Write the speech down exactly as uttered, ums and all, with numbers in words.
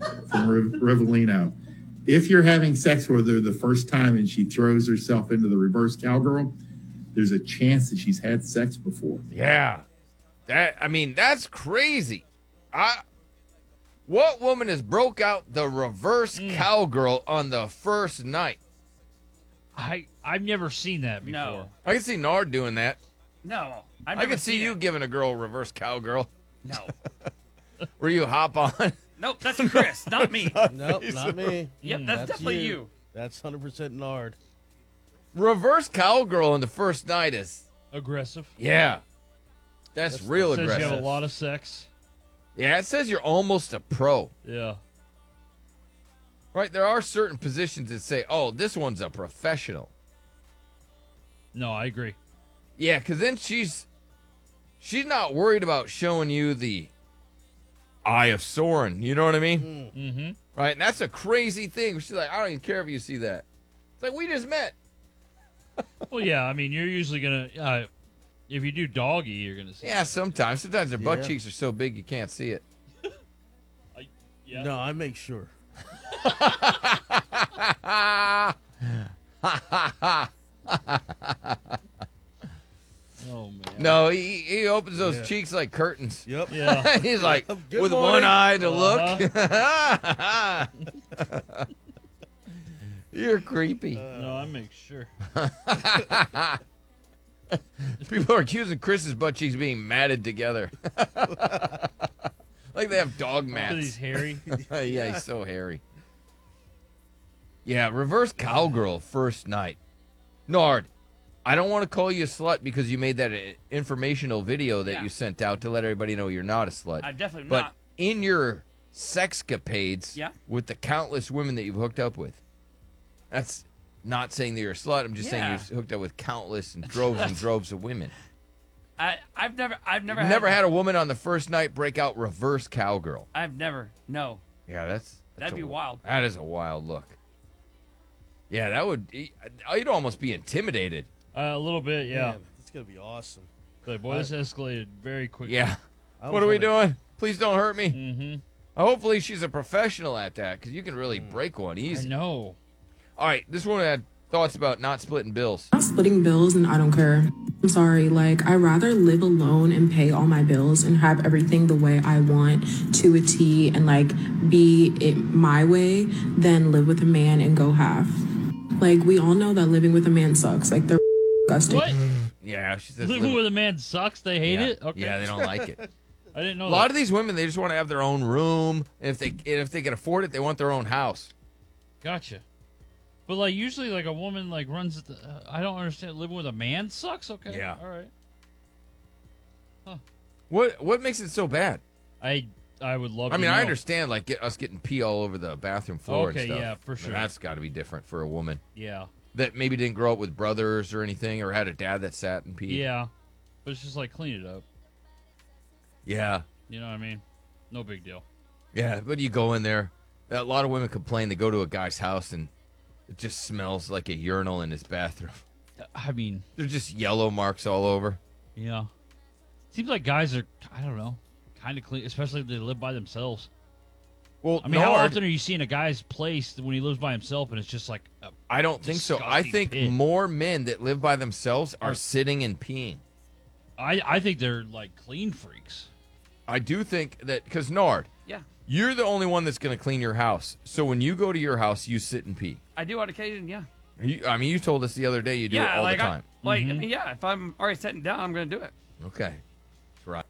from Rivellino. If you're having sex with her the first time and she throws herself into the reverse cowgirl, there's a chance that she's had sex before. Yeah. That I mean, that's crazy. I What woman has broke out the reverse mm. cowgirl on the first night? I I've never seen that before. No. I can see Nard doing that. No. I've I can see you it. giving a girl a reverse cowgirl. No. Where you hop on? Nope, that's Chris, not me. Nope, not me. Yep, that's, that's definitely you. you. That's one hundred percent Nard. Reverse cowgirl on the first night is... aggressive. Yeah. That's, that's real says aggressive. You have a lot of sex. Yeah, it says you're almost a pro. Yeah. Right, there are certain positions that say, oh, this one's a professional. No, I agree. Yeah, because then she's she's not worried about showing you the Eye of Sauron. You know what I mean? Mm-hmm. Right, and that's a crazy thing. She's like, I don't even care if you see that. It's like, we just met. Well, yeah, I mean, you're usually going to, uh, if you do doggy, you're going to see Yeah, it. sometimes. Sometimes their butt Yeah. cheeks are so big you can't see it. I, yeah. No, I make sure. Oh, man. No, he, he opens those Yeah. cheeks like curtains. Yep. Yeah. He's like, Good with morning. one eye to Uh-huh. look. You're creepy. No, I make sure. People are accusing Chris's butt cheeks being matted together. Like they have dog mats. He's hairy. Yeah, he's so hairy. Yeah, reverse cowgirl first night. Nard, I don't want to call you a slut because you made that uh, informational video that Yeah. you sent out to let everybody know you're not a slut. I definitely but not. in your sexcapades Yeah. with the countless women that you've hooked up with, that's not saying that you're a slut. I'm just saying Yeah. you've hooked up with countless and droves and droves of women. I, I've never, I've never, You've had, never had a woman on the first night break out reverse cowgirl. I've never. No, Yeah, that's, that's that'd a- be wild. That is a wild look. Yeah, that would. You'd almost be intimidated. Uh, a little bit, yeah. Man, it's gonna be awesome. But, boy, this escalated very quickly. Yeah. I What was are we wondering- doing? Please don't hurt me. Mm-hmm. Hopefully she's a professional at that because you can really Mm. break one I easy. know. All right, this one had thoughts about not splitting bills. Not splitting bills and I don't care. I'm sorry, like I'd rather live alone and pay all my bills and have everything the way I want to a T and like be it my way than live with a man and go half. Like we all know that living with a man sucks. Like they're disgusting. What? Yeah, she says. Living live- with a man sucks. They hate yeah. it? Okay. Yeah, they don't like it. I didn't know A that. lot of these women, they just want to have their own room. And if they and if they can afford it, they want their own house. Gotcha. But, like, usually, like, a woman, like, runs... The, uh, I don't understand. Living with a man sucks? Okay. Yeah. All right. What what makes it so bad? I I would love I to mean, I know. understand like get, us getting pee all over the bathroom floor Okay, and stuff. yeah, for I mean, sure. that's got to be different for a woman Yeah. that maybe didn't grow up with brothers or anything, or had a dad that sat and peed. Yeah. But it's just, like, clean it up. Yeah. You know what I mean? No big deal. Yeah, but you go in there. A lot of women complain. They go to a guy's house and it just smells like a urinal in his bathroom. I mean... There's just yellow marks all over. Yeah. Seems like guys are, I don't know, kind of clean, especially if they live by themselves. Well, I mean, how Nard, often are you seeing a guy's place when he lives by himself and it's just like, a, I don't think so. I disgusting think pit. more men that live by themselves are Are- sitting and peeing. I, I think they're like clean freaks. I do think that, because Nard, Yeah, you're the only one that's going to clean your house. So when you go to your house, you sit and pee. I do on occasion. Yeah. You, I mean, you told us the other day you do yeah, it all like the I, time. like Mhm. I mean, yeah. If I'm already sitting down, I'm gonna do it. Okay.